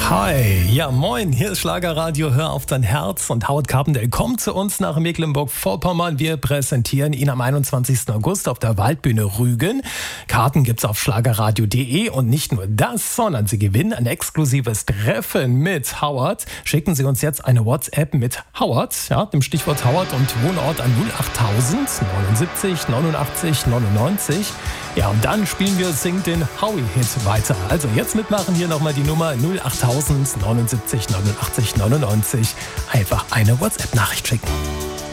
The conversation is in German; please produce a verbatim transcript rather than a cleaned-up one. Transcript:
Hi, ja moin, hier ist Schlagerradio, hör auf dein Herz und Howard Carpendale kommt zu uns nach Mecklenburg-Vorpommern. Wir präsentieren ihn am einundzwanzigsten August auf der Waldbühne Rügen. Karten gibt's auf schlagerradio punkt de und nicht nur das, sondern Sie gewinnen ein exklusives Treffen mit Howard. Schicken Sie uns jetzt eine WhatsApp mit Howard, ja, dem Stichwort Howard und Wohnort an null acht tausend neunundsiebzig neunundachtzig neunundneunzig. Ja, und dann spielen wir Sing den Howie-Hit weiter. Also jetzt mitmachen, hier nochmal die Nummer null acht tausend neunundsiebzig neunundachtzig neunundneunzig. Einfach eine WhatsApp-Nachricht schicken.